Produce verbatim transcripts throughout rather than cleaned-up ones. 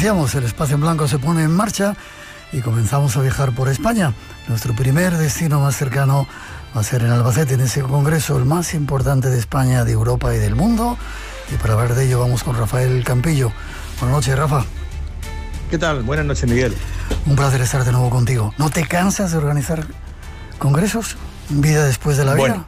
decíamos, el Espacio en Blanco se pone en marcha y comenzamos a viajar por España. Nuestro primer destino más cercano va a ser en Albacete, en ese congreso, el más importante de España, de Europa y del mundo. Y para hablar de ello vamos con Rafael Campillo. Buenas noches, Rafa. ¿Qué tal? Buenas noches, Miguel. Un placer estar de nuevo contigo. ¿No te cansas de organizar congresos? ¿Vida después de la vida? Bueno,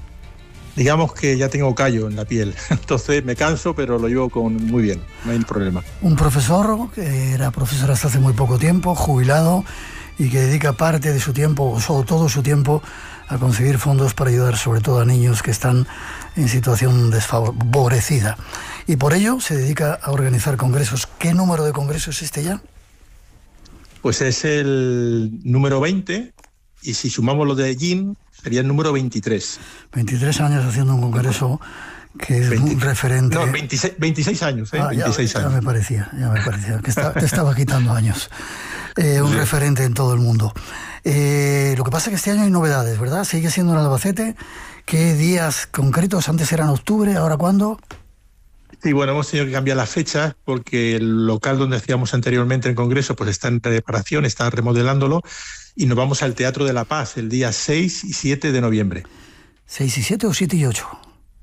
digamos que ya tengo callo en la piel, entonces me canso, pero lo llevo con muy bien, no hay problema. Un profesor que era profesor hasta hace muy poco tiempo, jubilado, y que dedica parte de su tiempo, o solo todo su tiempo, a conseguir fondos para ayudar sobre todo a niños que están en situación desfavorecida. Y por ello se dedica a organizar congresos. ¿Qué número de congresos es este ya? Pues es el número veinte, y si sumamos lo de Jin, sería el número veintitrés. veintitrés años haciendo un congreso que es veinte, un referente. No, veintiséis, veintiséis años, ¿eh? Ah, veintiséis ya, años. Ya me parecía, ya me parecía, que está, te estaba quitando años. Eh, un sí. referente en todo el mundo. Eh, lo que pasa es que este año hay novedades, ¿verdad? Sigue siendo en Albacete. ¿Qué días concretos? Antes eran octubre, ¿ahora cuándo? Sí, bueno, hemos tenido que cambiar las fechas porque el local donde hacíamos anteriormente el congreso pues está en reparación, está remodelándolo, y nos vamos al Teatro de la Paz el día seis y siete de noviembre. ¿seis y siete o siete y ocho?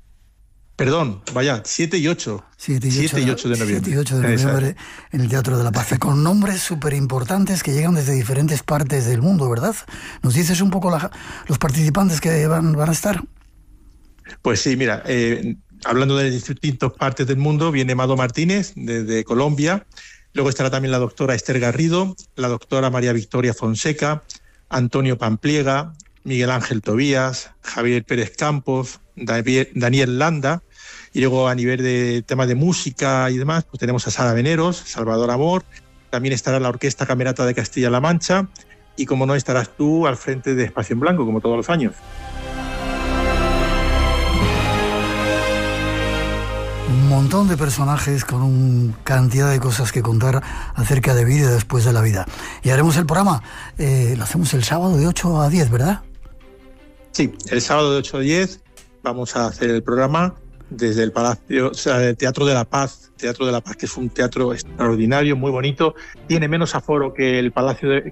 Perdón, vaya, siete y ocho. siete y ocho de noviembre. siete y ocho de noviembre en el Teatro de la Paz, con nombres súper importantes que llegan desde diferentes partes del mundo, ¿verdad? ¿Nos dices un poco la, los participantes que van, van a estar? Pues sí, mira, eh, hablando de distintas partes del mundo, viene Mado Martínez, desde Colombia. Luego estará también la doctora Esther Garrido, la doctora María Victoria Fonseca, Antonio Pampliega, Miguel Ángel Tobías, Javier Pérez Campos, Daniel Landa. Y luego a nivel de temas de música y demás, pues tenemos a Sara Veneros, Salvador Amor. También estará la Orquesta Camerata de Castilla-La Mancha. Y como no, estarás tú al frente de Espacio en Blanco, como todos los años. Un montón de personajes con una cantidad de cosas que contar acerca de vida después de la vida. Y haremos el programa, eh, lo hacemos el sábado de ocho a diez, ¿verdad? Sí, el sábado de ocho a diez vamos a hacer el programa desde el Palacio, o sea, el Teatro de la Paz, Teatro de la Paz, que es un teatro extraordinario, muy bonito. Tiene menos aforo que el Palacio de,